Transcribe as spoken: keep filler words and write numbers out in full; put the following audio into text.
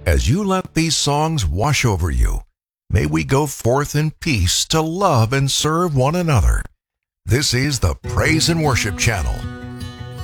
As you let these songs wash over you, may we go forth in peace to love and serve one another. This is the Praise and Worship Channel